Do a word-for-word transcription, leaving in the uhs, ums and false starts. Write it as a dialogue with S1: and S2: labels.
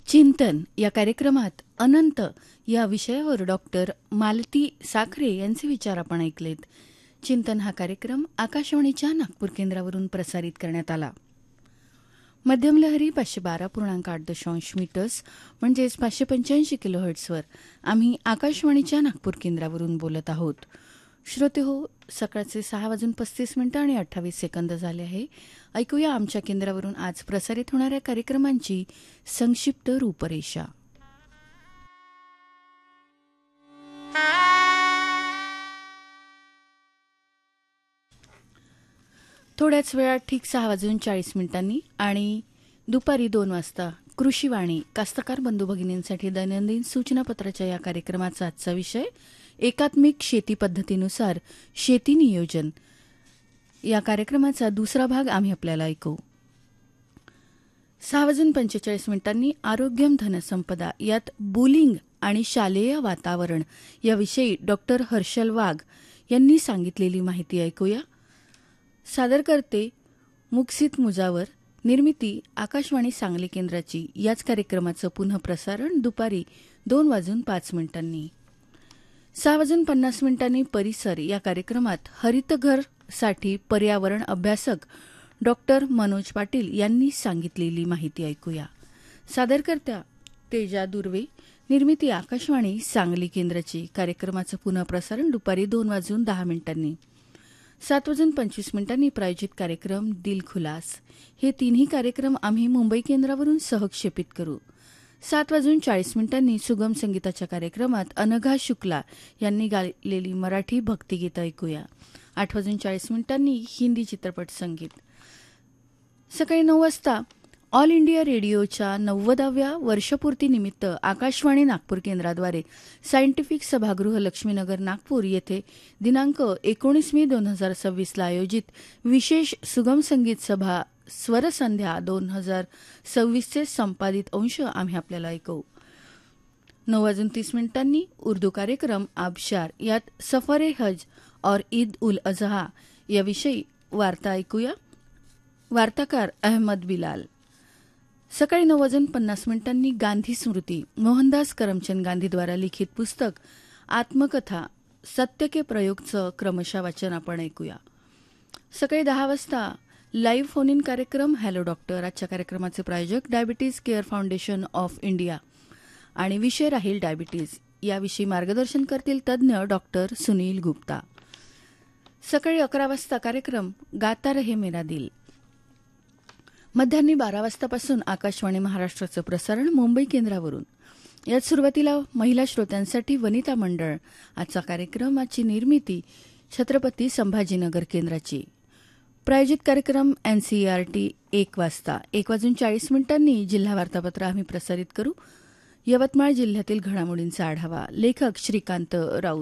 S1: चिंतन या कार्यक्रमात अनंत या विषयावर डॉक्टर मालती साखरे यांचे विचार आपण ऐकलेत. चिंतन हा कार्यक्रम आकाशवाणीच्या नागपूर केंद्रावरून प्रसारित करण्यात आला. मध्यम लहरी पाचशे बारा पूर्णांक आठ दशांश मीटर्स म्हणजेच पाचशे पंच्याऐंशी किलोहर्ट्झवर आम्ही आकाशवाणीच्या नागपूर केंद्रावरून बोलत आहोत. श्रोते हो, सकाळचे सहा वाजून पस्तीस मिनिटं आणि अठ्ठावीस सेकंद झाले आहे. ऐकूया आमच्या केंद्रावरून आज प्रसारित होणाऱ्या कार्यक्रमांची संक्षिप्त रूपरेषा. थोड्याच वेळात ठीक सहा वाजून चाळीस मिनिटांनी आणि दुपारी दोन वाजता कृषीवाणी कास्तकार बंधू भगिनींसाठी दैनंदिन सूचनापत्राच्या या कार्यक्रमाचा आजचा विषय एकात्मिक शेती पद्धतीनुसार शेती नियोजन. या कार्यक्रमाचा दुसरा भाग आम्ही आपल्याला ऐकू. सहा वाजून पंचेचाळीस मिनिटांनी आरोग्यम धनसंपदा यात बुलिंग आणि शालेय वातावरण याविषयी डॉक्टर हर्षल वाघ यांनी सांगितलेली माहिती ऐकूया. सादर करते मुक्सित मुजावर. निर्मिती आकाशवाणी सांगली केंद्राची. याच कार्यक्रमाचं पुनः प्रसारण दुपारी दोन वाजून पाच मिनिटांनी. सहा वाजून पन्नास मिनिटांनी परिसर या कार्यक्रमात हरितघर साठी पर्यावरण अभ्यासक डॉक्टर मनोज पाटील यांनी सांगितलेली माहिती ऐकूया. सादरकर्त्या तेजा दुर्वे. निर्मिती आकाशवाणी सांगली केंद्राची. कार्यक्रमाचं पुनः प्रसारण दुपारी दोन वाजून दहा मिनिटांनी. सात वाजून पंचवीस मिनिटांनी प्रायोजित कार्यक्रम दिलखुलास. हे तिन्ही कार्यक्रम आम्ही मुंबई केंद्रावरून सहक्षेपित करू. सात वाजून चाळीस मिनिटांनी सुगम संगीताच्या कार्यक्रमात अनघा शुक्ला यांनी गायलेली मराठी भक्तिगीतं ऐकूया. आठ वाजून चाळीस मिनिटांनी हिंदी चित्रपट संगीत. सकाळी नऊ वाजता ऑल इंडिया रेडिओच्या नव्वदाव्या वर्षपूर्तीनिमित्त आकाशवाणी नागपूर केंद्राद्वारे सायंटिफिक सभागृह लक्ष्मीनगर नागपूर येथे दिनांक एकोणीस मे दोन हजार सव्वीसला आयोजित विशेष सुगम संगीत सभा स्वरसंध्या दोन हजार सव्वीसचे संपादित अंश आम्ही आपल्याला ऐकवू. नऊ वाजून तीस मिनिटांनी उर्दू कार्यक्रम आबशार यात सफर ए हज और ईद उल अजहा याविषयी वार्ता ऐकूया. वार्ताकार अहमद बिलाल. सकाळी नऊ वाजून पन्नास मिनिटांनी गांधी स्मृती मोहनदास करमचंद गांधीद्वारा लिखित पुस्तक आत्मकथा सत्य के प्रयोगचं क्रमशः वाचन आपण ऐकूया. सकाळी दहा वाजता लाईव्ह फोन इन कार्यक्रम हॅलो डॉक्टर. आजच्या कार्यक्रमाचे प्रायोजक diabetes care foundation of India आणि विषय राहील डायबिटीज. याविषयी मार्गदर्शन करतील तज्ज्ञ डॉक्टर सुनील गुप्ता. सकाळी अकरा वाजता कार्यक्रम गाता रहे मेरा दिल. मध्यान्ही बारा वाजतापासून आकाशवाणी महाराष्ट्राचं प्रसारण मुंबई केंद्रावरून. यात सुरुवातीला महिला श्रोत्यांसाठी वनिता मंडळ. आजचा कार्यक्रमाची निर्मिती छत्रपती संभाजीनगर केंद्राची. प्रायोजित कार्यक्रम एनसीईआरटी एक वाजता. एक वाजून चाळीस मिनिटांनी जिल्हा वार्तापत्र आम्ही प्रसारित करू. यवतमाळ जिल्ह्यातील घडामोडींचा आढावा. लेखक श्रीकांत राऊत.